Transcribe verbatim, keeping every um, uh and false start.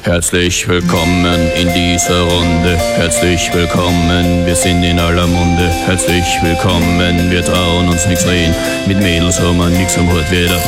Herzlich willkommen in dieser Runde. Herzlich willkommen, wir sind in aller Munde. Herzlich willkommen, wir trauen uns nichts reden. Mit Mädels haben wir nix am Hut, weder